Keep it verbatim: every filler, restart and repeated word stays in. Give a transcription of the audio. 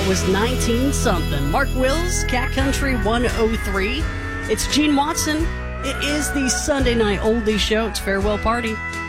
out was nineteen something. Mark Wills, Cat Country one oh three. It's Gene Watson. It is the Sunday Night Oldie Show. It's Farewell Party.